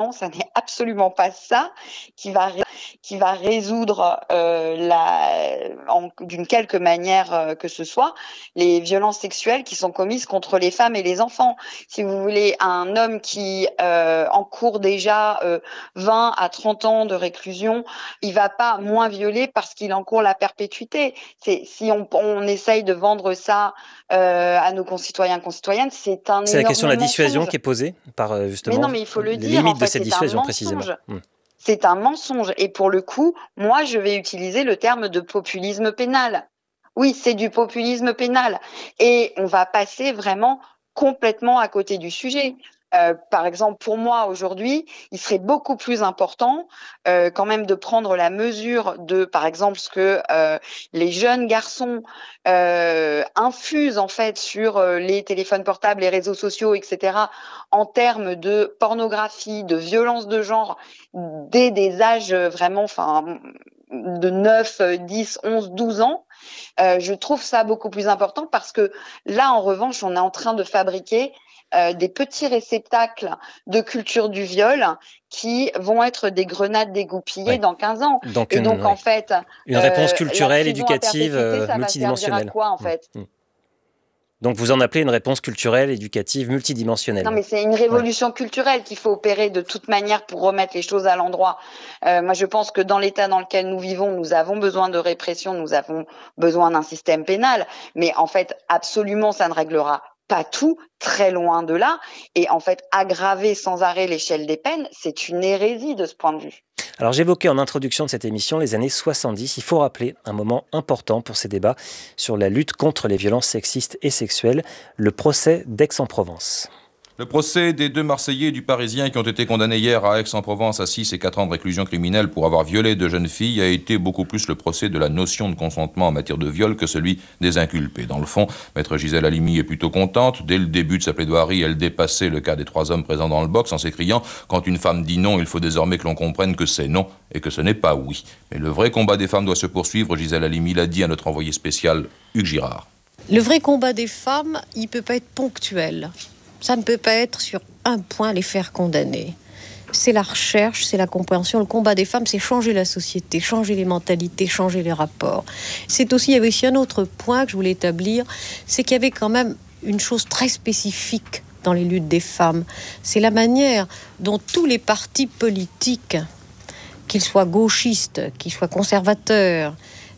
non, ça n'est absolument pas ça qui va résoudre d'une quelque manière que ce soit les violences sexuelles qui sont commises contre les femmes et les enfants. Si vous voulez, un homme qui encourt déjà 20 à 30 ans de réclusion, il va pas moins violer parce qu'il encourt la perpétuité. Si on essaye de vendre ça à nos concitoyennes, c'est un C'est la question de la énorme dissuasion mensonge. qui est posée par justement Mais non, mais il faut le les dire, limites en de fait, cette c'est un dissuasion précisément. mensonge. C'est un mensonge. Et pour le coup, moi, je vais utiliser le terme de populisme pénal. Oui, c'est du populisme pénal. Et on va passer vraiment complètement à côté du sujet. Par exemple, pour moi, aujourd'hui, il serait beaucoup plus important quand même de prendre la mesure de, par exemple, ce que les jeunes garçons infusent en fait sur les téléphones portables, les réseaux sociaux, etc., en termes de pornographie, de violence de genre, dès des âges vraiment, de 9, 10, 11, 12 ans. Je trouve ça beaucoup plus important parce que là, en revanche, on est en train de fabriquer des petits réceptacles de culture du viol qui vont être des grenades dégoupillées dans 15 ans. Donc et donc, en fait, une réponse la culturelle, prison à éducative, perpétuité, ça va servir à multidimensionnelle. quoi, en fait? Donc vous en appelez une réponse culturelle, éducative, multidimensionnelle. Non, mais c'est une révolution culturelle qu'il faut opérer de toute manière pour remettre les choses à l'endroit. Moi, je pense que dans l'état dans lequel nous vivons, nous avons besoin de répression, nous avons besoin d'un système pénal. Mais en fait, absolument, ça ne réglera pas tout, très loin de là. Et en fait, aggraver sans arrêt l'échelle des peines, c'est une hérésie de ce point de vue. Alors j'évoquais en introduction de cette émission les années 70. Il faut rappeler un moment important pour ces débats sur la lutte contre les violences sexistes et sexuelles, le procès d'Aix-en-Provence. Le procès des deux Marseillais et du Parisien qui ont été condamnés hier à Aix-en-Provence à 6 et 4 ans de réclusion criminelle pour avoir violé de jeunes filles a été beaucoup plus le procès de la notion de consentement en matière de viol que celui des inculpés. Dans le fond, maître Gisèle Halimi est plutôt contente. Dès le début de sa plaidoirie, elle dépassait le cas des 3 hommes présents dans le box en s'écriant « Quand une femme dit non, il faut désormais que l'on comprenne que c'est non et que ce n'est pas oui ». Mais le vrai combat des femmes doit se poursuivre, Gisèle Halimi l'a dit à notre envoyé spécial Hugues Girard. Le vrai combat des femmes, il ne peut pas être ponctuel. Ça ne peut pas être sur un point les faire condamner. C'est la recherche, c'est la compréhension. Le combat des femmes, c'est changer la société, changer les mentalités, changer les rapports. Il y avait aussi un autre point que je voulais établir, c'est qu'il y avait quand même une chose très spécifique dans les luttes des femmes. C'est la manière dont tous les partis politiques, qu'ils soient gauchistes, qu'ils soient conservateurs,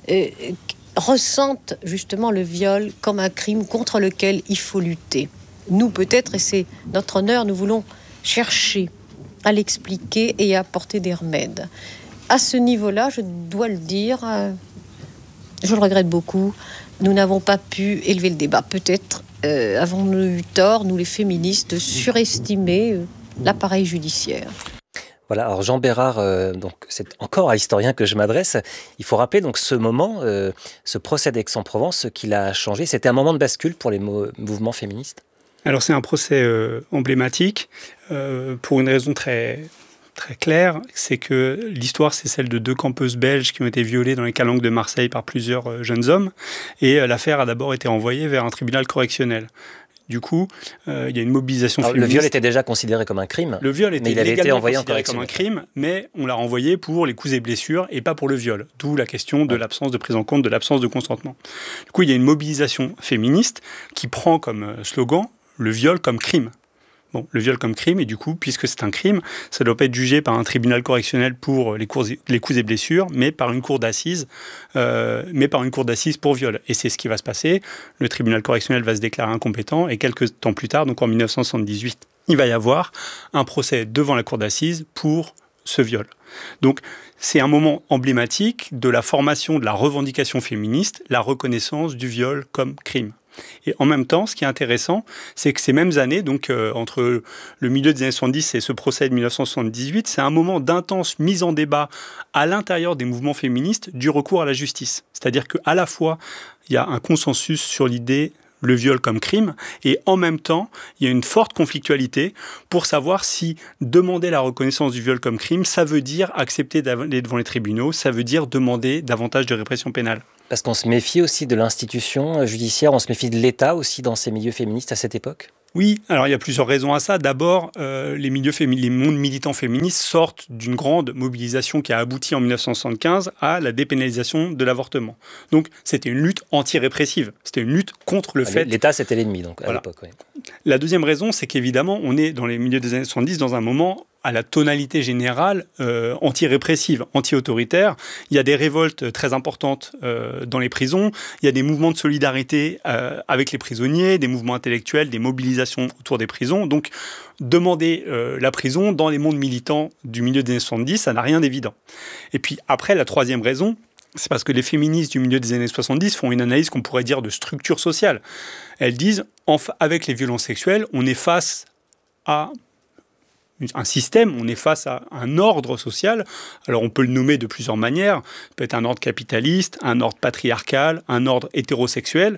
ressentent justement le viol comme un crime contre lequel il faut lutter. Nous, peut-être, et c'est notre honneur, nous voulons chercher à l'expliquer et à apporter des remèdes. À ce niveau-là, je dois le dire, je le regrette beaucoup, nous n'avons pas pu élever le débat. Peut-être avons-nous eu tort, nous les féministes, surestimer l'appareil judiciaire. Voilà, alors Jean Bérard, donc c'est encore à l'historien que je m'adresse. Il faut rappeler donc ce moment, ce procès d'Aix-en-Provence, ce qui l'a changé. C'était un moment de bascule pour les mouvements féministes. Alors c'est un procès emblématique pour une raison très, très claire, c'est que l'histoire c'est celle de 2 campeuses belges qui ont été violées dans les calanques de Marseille par plusieurs jeunes hommes et l'affaire a d'abord été envoyée vers un tribunal correctionnel. Du coup, il y a une mobilisation féministe. Le viol était déjà considéré comme un crime. Le viol était mais il avait été envoyé en considéré comme un crime, mais on l'a renvoyé pour les coups et blessures et pas pour le viol. D'où la question de l'absence de prise en compte, de l'absence de consentement. Du coup, il y a une mobilisation féministe qui prend comme slogan le viol comme crime. Bon, le viol comme crime, et du coup, puisque c'est un crime, ça ne doit pas être jugé par un tribunal correctionnel pour les coups et blessures, mais par une cour d'assises pour viol. Et c'est ce qui va se passer. Le tribunal correctionnel va se déclarer incompétent, et quelques temps plus tard, donc en 1978, il va y avoir un procès devant la cour d'assises pour ce viol. Donc, c'est un moment emblématique de la formation de la revendication féministe, la reconnaissance du viol comme crime. Et en même temps, ce qui est intéressant, c'est que ces mêmes années, donc entre le milieu des années 70 et ce procès de 1978, c'est un moment d'intense mise en débat à l'intérieur des mouvements féministes du recours à la justice. C'est-à-dire qu'à la fois, il y a un consensus sur l'idée le viol comme crime, et en même temps, il y a une forte conflictualité pour savoir si demander la reconnaissance du viol comme crime, ça veut dire accepter d'aller devant les tribunaux, ça veut dire demander davantage de répression pénale. Parce qu'on se méfie aussi de l'institution judiciaire, on se méfie de l'État aussi dans ces milieux féministes à cette époque ? Oui, alors il y a plusieurs raisons à ça. D'abord, les mondes militants féministes sortent d'une grande mobilisation qui a abouti en 1975 à la dépénalisation de l'avortement. Donc c'était une lutte anti-répressive, c'était une lutte contre le fait... L'État, c'était l'ennemi donc, à Voilà. l'époque. Oui. La deuxième raison, c'est qu'évidemment, on est dans les milieux des années 70 dans un moment à la tonalité générale anti-répressive, anti-autoritaire. Il y a des révoltes très importantes dans les prisons, il y a des mouvements de solidarité avec les prisonniers, des mouvements intellectuels, des mobilisations autour des prisons. Donc, demander la prison dans les mondes militants du milieu des années 70, ça n'a rien d'évident. Et puis après, la troisième raison, c'est parce que les féministes du milieu des années 70 font une analyse qu'on pourrait dire de structure sociale. Elles disent, avec les violences sexuelles, on est face à un système, on est face à un ordre social. Alors on peut le nommer de plusieurs manières. Ça peut être un ordre capitaliste, un ordre patriarcal, un ordre hétérosexuel.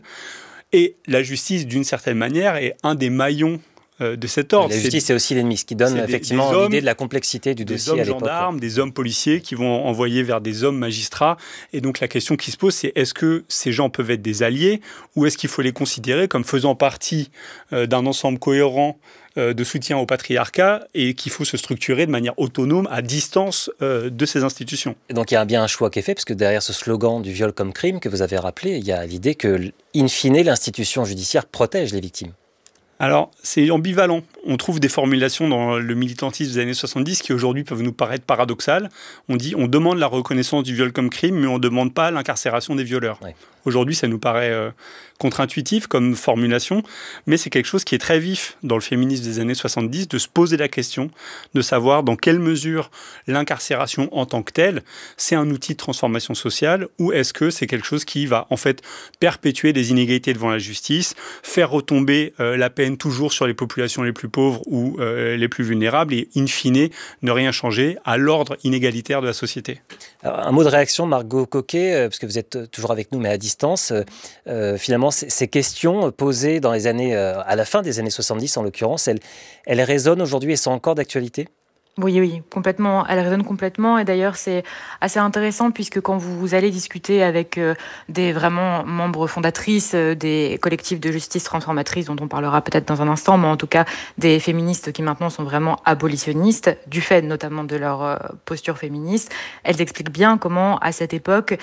Et la justice, d'une certaine manière, est un des maillons de cet ordre. La justice, c'est aussi l'ennemi, ce qui donne effectivement l'idée de la complexité du dossier à l'époque. Des hommes gendarmes, des hommes policiers qui vont envoyer vers des hommes magistrats. Et donc la question qui se pose, c'est est-ce que ces gens peuvent être des alliés ou est-ce qu'il faut les considérer comme faisant partie d'un ensemble cohérent de soutien au patriarcat et qu'il faut se structurer de manière autonome à distance de ces institutions. Et donc il y a bien un choix qui est fait, parce que derrière ce slogan du viol comme crime que vous avez rappelé, il y a l'idée que, in fine, l'institution judiciaire protège les victimes. Alors, c'est ambivalent. On trouve des formulations dans le militantisme des années 70 qui aujourd'hui peuvent nous paraître paradoxales. On dit on demande la reconnaissance du viol comme crime, mais on ne demande pas l'incarcération des violeurs. Ouais. Aujourd'hui, ça nous paraît contre-intuitif comme formulation, mais c'est quelque chose qui est très vif dans le féminisme des années 70, de se poser la question, de savoir dans quelle mesure l'incarcération en tant que telle, c'est un outil de transformation sociale, ou est-ce que c'est quelque chose qui va en fait perpétuer des inégalités devant la justice, faire retomber la peine toujours sur les populations les plus pauvres ou les plus vulnérables, et in fine, ne rien changer à l'ordre inégalitaire de la société. Alors, un mot de réaction, Margot Coquet, parce que vous êtes toujours avec nous, mais à distance. Finalement, ces questions posées dans les années, à la fin des années 70 en l'occurrence, elles résonnent aujourd'hui et sont encore d'actualité ? Oui, complètement. Elle résonne complètement. Et d'ailleurs, c'est assez intéressant puisque quand vous allez discuter avec des vraiment membres fondatrices des collectifs de justice transformatrice, dont on parlera peut-être dans un instant, mais en tout cas des féministes qui maintenant sont vraiment abolitionnistes, du fait notamment de leur posture féministe, elles expliquent bien comment, à cette époque,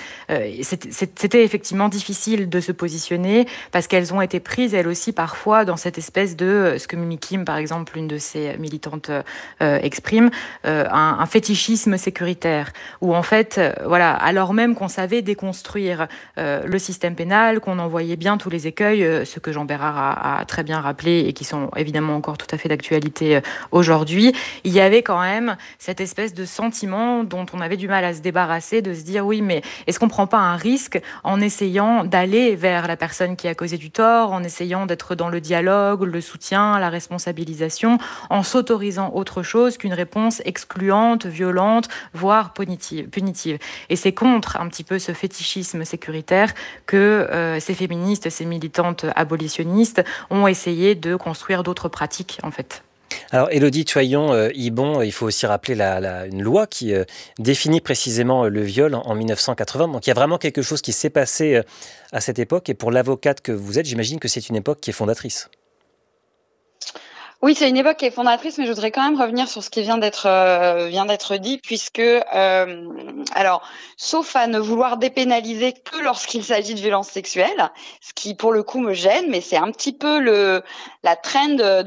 c'était effectivement difficile de se positionner parce qu'elles ont été prises, elles aussi, parfois, dans cette espèce de, ce que Mimi Kim, par exemple, une de ces militantes, exprime, un fétichisme sécuritaire, où en fait, voilà, alors même qu'on savait déconstruire le système pénal, qu'on en voyait bien tous les écueils, ce que Jean Bérard a très bien rappelé et qui sont évidemment encore tout à fait d'actualité aujourd'hui, il y avait quand même cette espèce de sentiment dont on avait du mal à se débarrasser, de se dire oui, mais est-ce qu'on prend pas un risque en essayant d'aller vers la personne qui a causé du tort, en essayant d'être dans le dialogue, le soutien, la responsabilisation, en s'autorisant autre chose qu'une réponse excluante, violente, voire punitive. Et c'est contre un petit peu ce fétichisme sécuritaire que ces féministes, ces militantes abolitionnistes ont essayé de construire d'autres pratiques, en fait. Alors, Élodie Toyon-Ibon, il faut aussi rappeler une loi qui définit précisément le viol en 1980. Donc, il y a vraiment quelque chose qui s'est passé à cette époque. Et pour l'avocate que vous êtes, j'imagine que c'est une époque qui est fondatrice. Oui, c'est une époque qui est fondatrice, mais je voudrais quand même revenir sur ce qui vient d'être dit, puisque alors, sauf à ne vouloir dépénaliser que lorsqu'il s'agit de violences sexuelles, ce qui pour le coup me gêne, mais c'est un petit peu la trend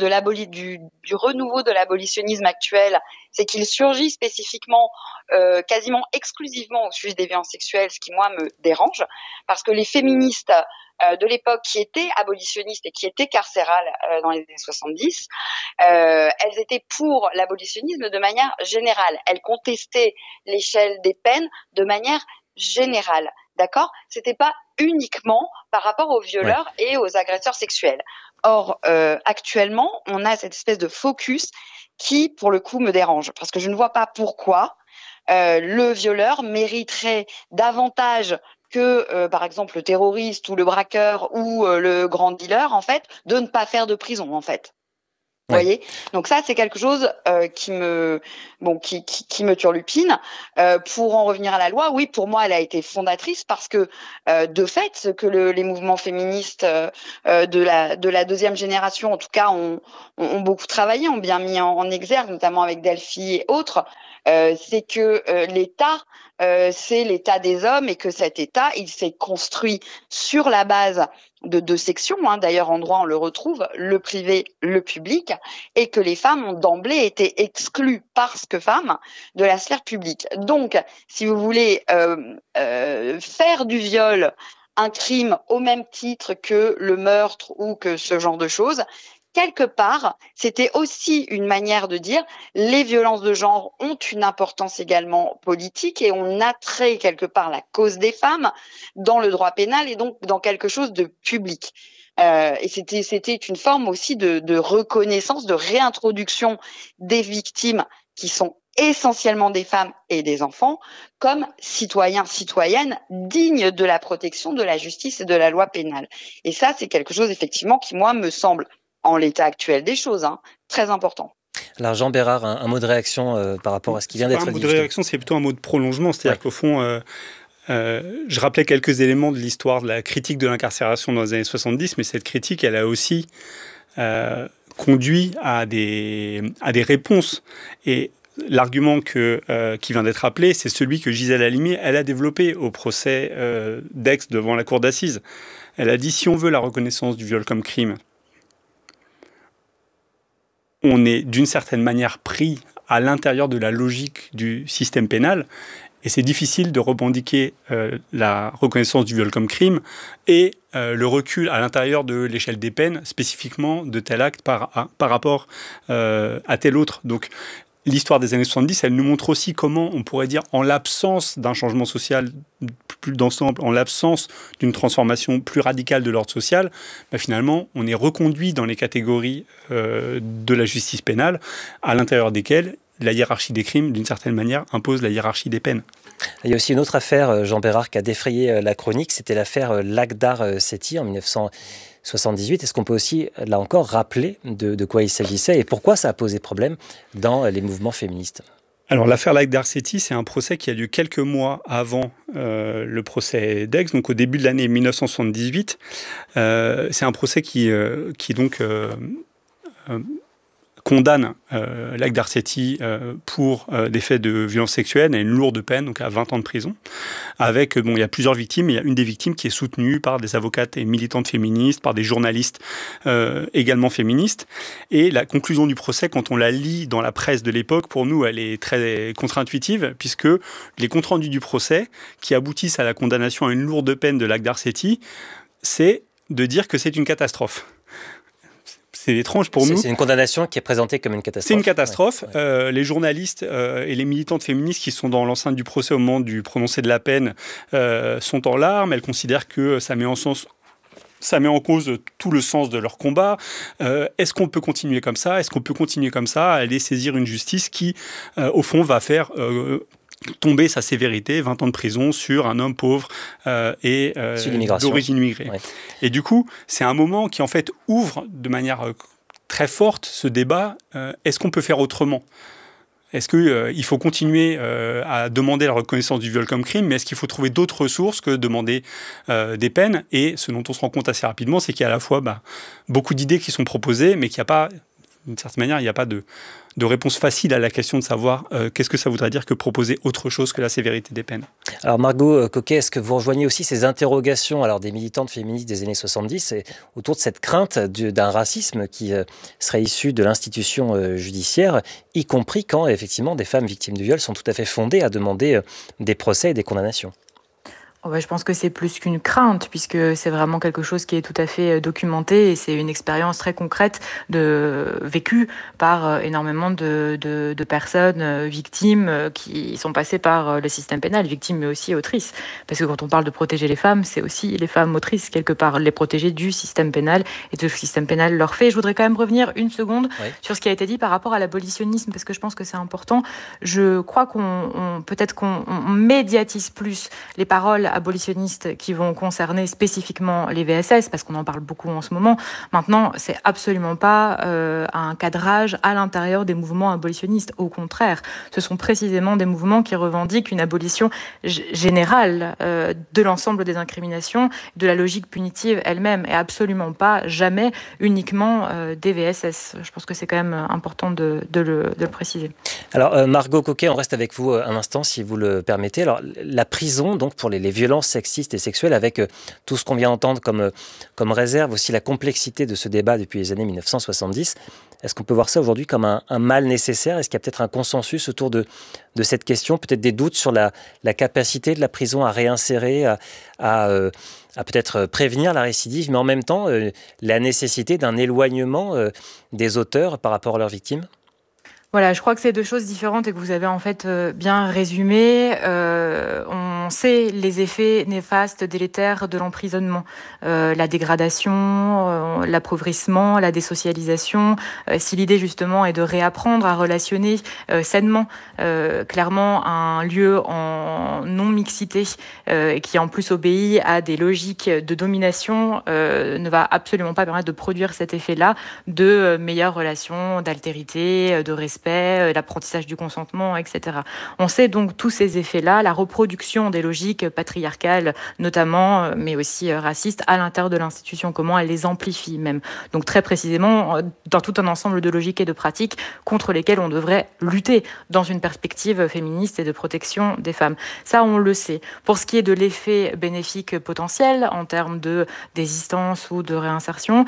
du renouveau de l'abolitionnisme actuel, c'est qu'il surgit spécifiquement quasiment exclusivement au sujet des violences sexuelles, ce qui moi me dérange, parce que les féministes de l'époque qui étaient abolitionnistes et qui étaient carcérales dans les années 70, elles étaient pour l'abolitionnisme de manière générale. Elles contestaient l'échelle des peines de manière générale. D'accord ? C'était pas uniquement par rapport aux violeurs et aux agresseurs sexuels. Or, actuellement, on a cette espèce de focus qui, pour le coup, me dérange. Parce que je ne vois pas pourquoi le violeur mériterait davantage que, par exemple, le terroriste ou le braqueur ou le grand dealer, en fait, de ne pas faire de prison, en fait. Vous voyez, donc ça c'est quelque chose qui me turlupine. Pour en revenir à la loi, oui, pour moi elle a été fondatrice parce que de fait, ce que les mouvements féministes de la deuxième génération, en tout cas, ont beaucoup travaillé, ont bien mis en exergue, notamment avec Delphi et autres, c'est que l'État c'est l'État des hommes et que cet État il s'est construit sur la base de deux sections, d'ailleurs en droit on le retrouve, le privé, le public, et que les femmes ont d'emblée été exclues parce que femmes de la sphère publique. Donc, si vous voulez faire du viol un crime au même titre que le meurtre ou que ce genre de choses, quelque part, c'était aussi une manière de dire les violences de genre ont une importance également politique et on attrait quelque part la cause des femmes dans le droit pénal et donc dans quelque chose de public. Et c'était une forme aussi de reconnaissance, de réintroduction des victimes qui sont essentiellement des femmes et des enfants comme citoyens, citoyennes dignes de la protection de la justice et de la loi pénale. Et ça, c'est quelque chose effectivement qui, moi, me semble en l'état actuel des choses, très important. Alors Jean Bérard, un mot de réaction par rapport à ce qui vient d'être dit. Un mot de réaction, c'est plutôt un mot de prolongement, c'est-à-dire qu'au fond, je rappelais quelques éléments de l'histoire de la critique de l'incarcération dans les années 70, mais cette critique, elle a aussi conduit à des réponses. Et l'argument qui vient d'être rappelé, c'est celui que Gisèle Halimi, elle a développé au procès d'Aix devant la cour d'assises. Elle a dit, si on veut la reconnaissance du viol comme crime, on est d'une certaine manière pris à l'intérieur de la logique du système pénal et c'est difficile de revendiquer la reconnaissance du viol comme crime et le recul à l'intérieur de l'échelle des peines, spécifiquement de tel acte par rapport à tel autre. Donc l'histoire des années 70, elle nous montre aussi comment on pourrait dire, en l'absence d'un changement social plus d'ensemble, en l'absence d'une transformation plus radicale de l'ordre social, finalement, on est reconduit dans les catégories de la justice pénale, à l'intérieur desquelles la hiérarchie des crimes, d'une certaine manière, impose la hiérarchie des peines. Il y a aussi une autre affaire, Jean Bérard, qui a défrayé la chronique, c'était l'affaire Lakhdar Sethi en 1978. Est-ce qu'on peut aussi, là encore, rappeler de quoi il s'agissait et pourquoi ça a posé problème dans les mouvements féministes ? Alors l'affaire Lakhdar Sethi, c'est un procès qui a lieu quelques mois avant le procès d'Aix, donc au début de l'année 1978. C'est un procès qui donc condamne Lakhdar Sethi pour des faits de violence sexuelle à une lourde peine, donc à 20 ans de prison. Avec, il y a plusieurs victimes, il y a une des victimes qui est soutenue par des avocates et militantes féministes, par des journalistes également féministes. Et la conclusion du procès, quand on la lit dans la presse de l'époque, pour nous, elle est très contre-intuitive, puisque les comptes rendus du procès, qui aboutissent à la condamnation à une lourde peine de Lakhdar Sethi, c'est de dire que c'est une catastrophe. C'est étrange pour nous. C'est une condamnation qui est présentée comme une catastrophe. C'est une catastrophe. Ouais. Les journalistes et les militantes féministes qui sont dans l'enceinte du procès au moment du prononcé de la peine sont en larmes. Elles considèrent que ça met en cause tout le sens de leur combat. Est-ce qu'on peut continuer comme ça ? Est-ce qu'on peut continuer comme ça à aller saisir une justice qui, au fond, va faire tomber sa sévérité, 20 ans de prison sur un homme pauvre et d'origine immigrée. Ouais. Et du coup, c'est un moment qui en fait ouvre de manière très forte ce débat. Est-ce qu'on peut faire autrement ? Est-ce qu'il faut continuer à demander la reconnaissance du viol comme crime, mais est-ce qu'il faut trouver d'autres ressources que demander des peines ? Et ce dont on se rend compte assez rapidement, c'est qu'il y a à la fois beaucoup d'idées qui sont proposées, mais qu'il n'y a pas, d'une certaine manière, il n'y a pas de réponse facile à la question de savoir qu'est-ce que ça voudrait dire que proposer autre chose que la sévérité des peines. Alors Margot Coquet, est-ce que vous rejoignez aussi ces interrogations des militantes féministes des années 70 autour de cette crainte d'un racisme qui serait issu de l'institution judiciaire, y compris quand effectivement des femmes victimes de viol sont tout à fait fondées à demander des procès et des condamnations ? Je pense que c'est plus qu'une crainte, puisque c'est vraiment quelque chose qui est tout à fait documenté et c'est une expérience très concrète vécue par énormément de personnes victimes qui sont passées par le système pénal, victimes mais aussi autrices. Parce que quand on parle de protéger les femmes, c'est aussi les femmes autrices, quelque part, les protéger du système pénal et de ce que le système pénal leur fait. Je voudrais quand même revenir une seconde sur ce qui a été dit par rapport à l'abolitionnisme, parce que je pense que c'est important. Je crois peut-être qu'on médiatise plus les paroles abolitionnistes qui vont concerner spécifiquement les VSS, parce qu'on en parle beaucoup en ce moment. Maintenant, c'est absolument pas un cadrage à l'intérieur des mouvements abolitionnistes. Au contraire, ce sont précisément des mouvements qui revendiquent une abolition générale de l'ensemble des incriminations, de la logique punitive elle-même, et absolument pas, jamais, uniquement des VSS. Je pense que c'est quand même important de le préciser. Alors, Margot Coquet, on reste avec vous un instant, si vous le permettez. Alors, la prison, donc, pour les violences sexistes et sexuelles, avec tout ce qu'on vient d'entendre comme réserve, aussi la complexité de ce débat depuis les années 1970, est-ce qu'on peut voir ça aujourd'hui comme un mal nécessaire ? Est-ce qu'il y a peut-être un consensus autour de cette question ? Peut-être des doutes sur la capacité de la prison à réinsérer, à peut-être prévenir la récidive, mais en même temps, la nécessité d'un éloignement des auteurs par rapport à leurs victimes ? Voilà, je crois que c'est deux choses différentes et que vous avez en fait bien résumé. On sait les effets néfastes, délétères de l'emprisonnement, la dégradation, l'appauvrissement, la désocialisation. Si l'idée justement est de réapprendre à relationner sainement, clairement un lieu en non-mixité qui en plus obéit à des logiques de domination ne va absolument pas permettre de produire cet effet-là de meilleures relations, d'altérité, de respect, l'apprentissage du consentement, etc. On sait donc tous ces effets-là, la reproduction des logiques patriarcales notamment, mais aussi racistes à l'intérieur de l'institution, comment elle les amplifie même. Donc très précisément, dans tout un ensemble de logiques et de pratiques contre lesquelles on devrait lutter dans une perspective féministe et de protection des femmes. Ça, on le sait. Pour ce qui est de l'effet bénéfique potentiel en termes de désistance ou de réinsertion,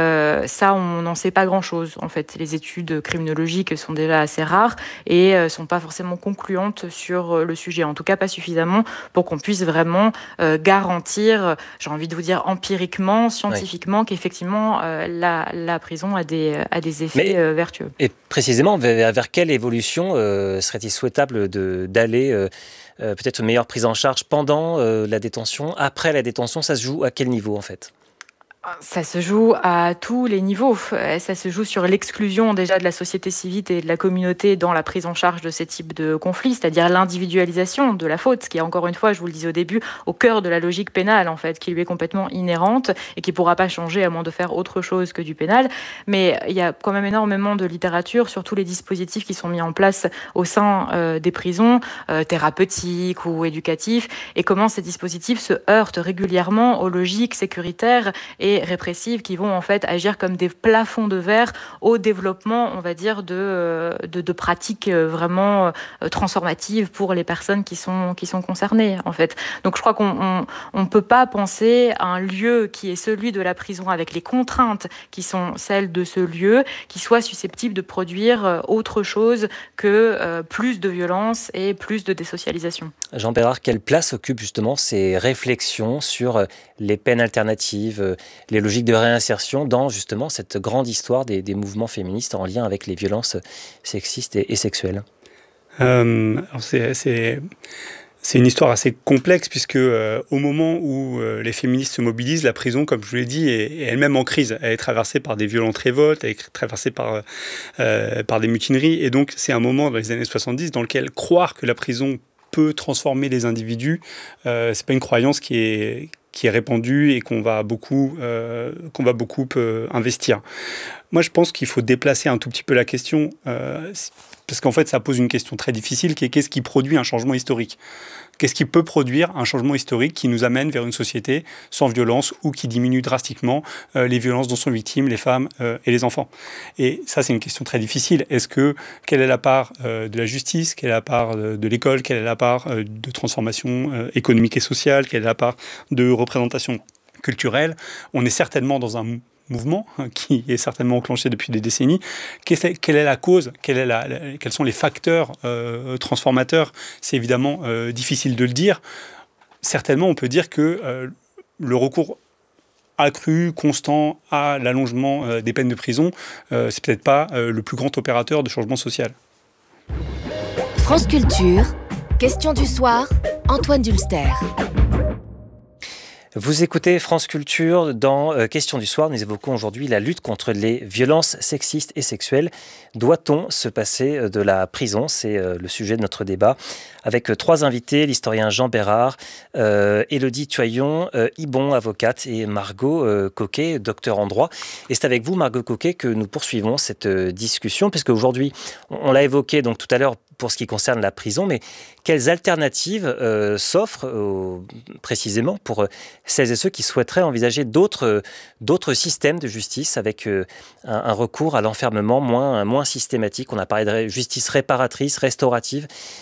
ça, on n'en sait pas grand-chose. En fait, les études criminologiques sont déjà assez rares et sont pas forcément concluantes sur le sujet, en tout cas pas suffisamment pour qu'on puisse vraiment garantir, j'ai envie de vous dire empiriquement, scientifiquement, qu'effectivement la prison a des effets vertueux. Et précisément, vers quelle évolution serait-il souhaitable d'aller peut-être une meilleure prise en charge pendant la détention, après la détention, ça se joue à quel niveau en fait ? Ça se joue à tous les niveaux. Ça se joue sur l'exclusion déjà de la société civile et de la communauté dans la prise en charge de ces types de conflits, c'est-à-dire l'individualisation de la faute, ce qui est encore une fois, je vous le disais au début, au cœur de la logique pénale en fait, qui lui est complètement inhérente et qui ne pourra pas changer à moins de faire autre chose que du pénal. Mais il y a quand même énormément de littérature sur tous les dispositifs qui sont mis en place au sein des prisons, thérapeutiques ou éducatifs, et comment ces dispositifs se heurtent régulièrement aux logiques sécuritaires et répressives qui vont en fait agir comme des plafonds de verre au développement, on va dire, de pratiques vraiment transformatives pour les personnes qui sont concernées en fait. Donc je crois qu'on ne peut pas penser à un lieu qui est celui de la prison avec les contraintes qui sont celles de ce lieu, qui soit susceptible de produire autre chose que plus de violence et plus de désocialisation. Jean Bérard, quelle place occupent justement ces réflexions sur les peines alternatives, les logiques de réinsertion dans justement cette grande histoire des mouvements féministes en lien avec les violences sexistes et sexuelles ? Alors c'est une histoire assez complexe puisque au moment où les féministes se mobilisent, la prison, comme je vous l'ai dit, est elle-même en crise. Elle est traversée par des violentes révoltes, elle est traversée par des mutineries. Et donc c'est un moment dans les années 70 dans lequel croire que la prison peut transformer les individus, c'est pas une croyance qui est répandue et qu'on va beaucoup investir. Moi, je pense qu'il faut déplacer un tout petit peu la question, parce qu'en fait, ça pose une question très difficile, qui est qu'est-ce qui produit un changement historique ? Qu'est-ce qui peut produire un changement historique qui nous amène vers une société sans violence ou qui diminue drastiquement les violences dont sont victimes les femmes et les enfants ? Et ça, c'est une question très difficile. Quelle est la part de la justice ? Quelle est la part de l'école ? Quelle est la part de transformation économique et sociale ? Quelle est la part de représentation culturelle ? On est certainement dans un mouvement qui est certainement enclenché depuis des décennies. Quelle est la cause ? Quels sont les facteurs transformateurs ? C'est évidemment difficile de le dire. Certainement, on peut dire que le recours accru, constant à l'allongement des peines de prison, c'est peut-être pas le plus grand opérateur de changement social. France Culture, question du soir, Antoine Dulster. Vous écoutez France Culture. Dans Question du soir, nous évoquons aujourd'hui la lutte contre les violences sexistes et sexuelles. Doit-on se passer de la prison ? C'est le sujet de notre débat. Avec 3 invités, l'historien Jean Bérard, Élodie Tuaillon, Ibon, avocate, et Margot Coquet, docteur en droit. Et c'est avec vous, Margot Coquet, que nous poursuivons cette discussion, puisque aujourd'hui, on l'a évoqué donc tout à l'heure pour ce qui concerne la prison, mais quelles alternatives s'offrent précisément pour celles et ceux qui souhaiteraient envisager d'autres systèmes de justice avec un recours à l'enfermement moins systématique. On a parlé de justice réparatrice, restaurative,